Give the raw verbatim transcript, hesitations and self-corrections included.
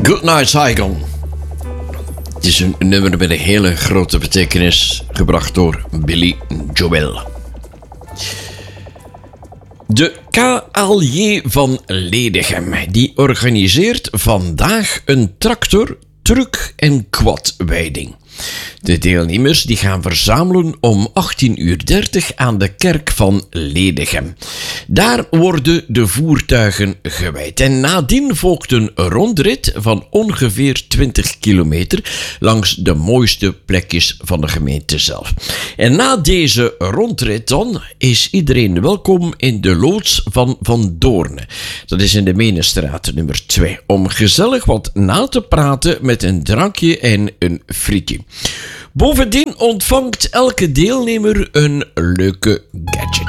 Good Night Saigon. Het is een nummer met een hele grote betekenis, gebracht door Billy Joel. De K L J van Ledegem die organiseert vandaag een tractor, truck en quadwijding. De deelnemers die gaan verzamelen om achttien uur dertig aan de kerk van Ledegem. Daar worden de voertuigen gewijd. En nadien volgt een rondrit van ongeveer twintig kilometer langs de mooiste plekjes van de gemeente zelf. En na deze rondrit dan is iedereen welkom in de loods van Van Doorne. Dat is in de Menenstraat nummer twee. Om gezellig wat na te praten met een drankje en een frietje. Bovendien ontvangt elke deelnemer een leuke gadget.